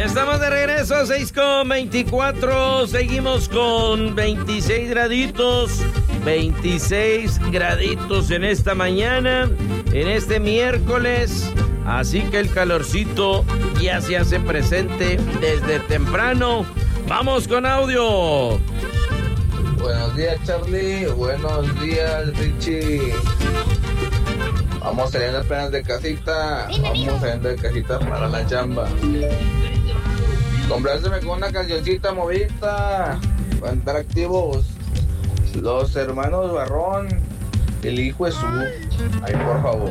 Estamos de regreso, 6:24. Seguimos con 26 graditos. 26 graditos en esta mañana, en este miércoles. Así que el calorcito ya se hace presente desde temprano. Vamos con audio. Buenos días, Charlie. Buenos días, Richie. Vamos saliendo apenas de casita. Vamos saliendo de casita para la chamba. Compláceme con una cancioncita movida para estar activos. Los hermanos Barrón, el hijo de su. Ahí, por favor.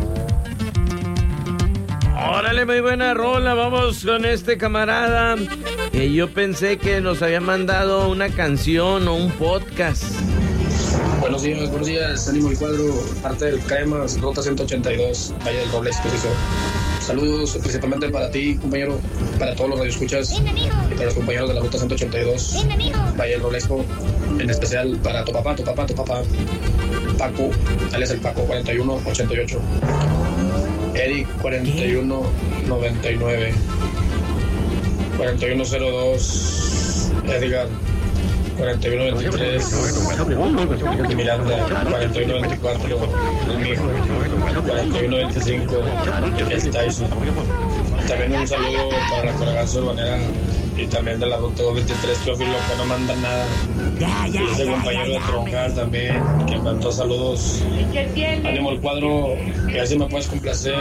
Órale, muy buena rola. Vamos con este camarada que yo pensé que nos había mandado una canción o un podcast. Buenos días, ánimo el cuadro, parte del Cremas, Ruta 182, Valle del Robles, Saludos principalmente para ti, compañero, para todos los radioescuchas y para los compañeros de la Ruta 182, Valle del Roblesco, en especial para tu papá, Paco, alias el Paco, 4188, Eric, 4199, 4102, Edgar, 4123, Miranda, 4124, el mijo, 4125, el Tyson. También un saludo para la Coragazo Urbanera y también de la Ruta 223, Teófilo, que no manda nada. Y ese compañero de Troncar también, que mandó saludos. Ánimo el cuadro, que así me puedes complacer.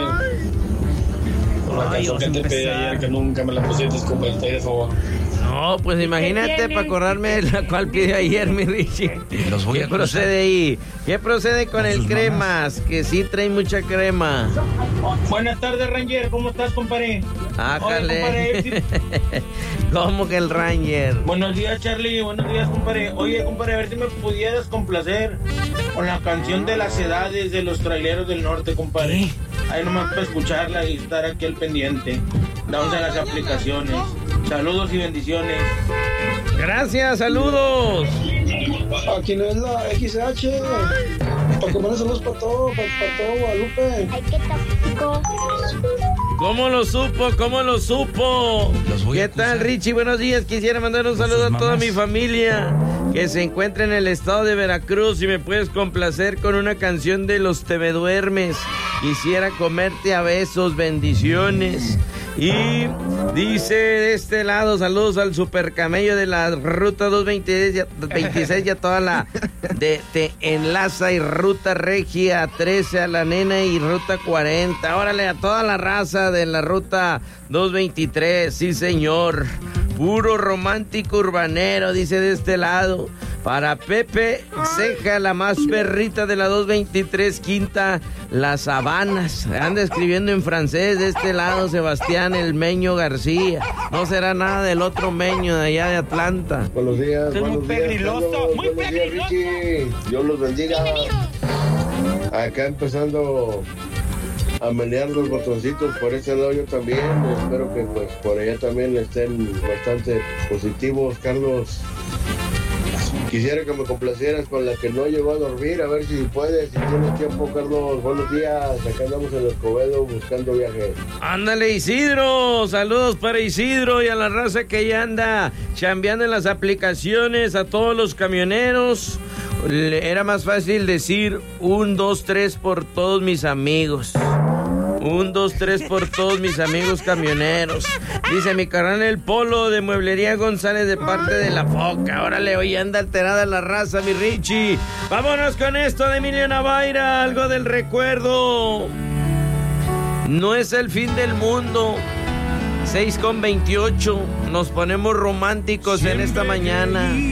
Con la canción que te pedí ayer, que nunca me la pusiste, complacer de favor. No, pues imagínate para acordarme de la cual pidió ayer mi Richie. ¿Qué procede ahí? ¿Qué procede con el Cremas? Que sí trae mucha crema. Buenas tardes, Ranger. ¿Cómo estás, compadre? Ájale. ¿Cómo que el Ranger? Buenos días, Charlie. Buenos días, compadre. Oye, compadre, a ver si me pudieras complacer con la canción de las edades de los traileros del norte, compadre. Ahí nomás para escucharla y estar aquí al pendiente. Damos a las aplicaciones. Saludos y bendiciones. Gracias, saludos. Aquí no es la XH. Para comer saludos para todo Guadalupe. Ay, qué tóxico. ¿Cómo lo supo? ¿Qué tal, Richie? Buenos días. Quisiera mandar un saludo a toda mi familia que se encuentra en el estado de Veracruz. Si me puedes complacer con una canción de Los Te Me Duermes. Quisiera comerte a besos, bendiciones. Y dice de este lado, saludos al super camello de la ruta 226 y a toda la de Enlaza y ruta regia 13 a la nena y ruta 40. Órale, a toda la raza de la ruta 223, sí señor. Puro romántico urbanero, dice de este lado. Para Pepe Ceja, la más perrita de la 223 Quinta Las Habanas. Anda escribiendo en francés de este lado Sebastián el Meño García. No será nada del otro Meño de allá de Atlanta. Buenos días, muy pegriloso, muy pegriloso. Richie. Dios los bendiga. Acá empezando a menear los botoncitos por ese lado yo también. Espero que pues por allá también estén bastante positivos, Carlos. Quisiera que me complacieras con la que no llegó a dormir, a ver si puedes, si tienes tiempo, Carlos. Buenos días, acá andamos en Escobedo buscando viaje. Ándale, Isidro, saludos para Isidro y a la raza que ya anda chambeando en las aplicaciones, a todos los camioneros. Era más fácil decir 1, 2, 3 por todos mis amigos. 1, 2, 3 por todos mis amigos camioneros. Dice mi carnal el Polo de Mueblería González de parte de La Foca. Órale, hoy anda alterada la raza, mi Richie. Vámonos con esto de Emilio Navaira, algo del recuerdo. No es el fin del mundo. 6:28. Nos ponemos románticos en esta mañana.